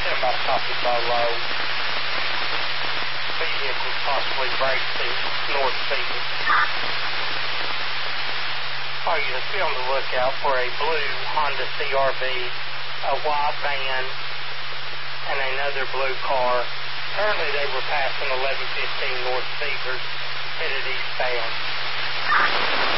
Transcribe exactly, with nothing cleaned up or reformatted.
They're about a copy car low. Vehicle possibly breaks the north field. Are you just be on the lookout for a blue Honda C R V, a white van, and another blue car. Apparently they were passing eleven fifteen North Cedars, headed eastbound.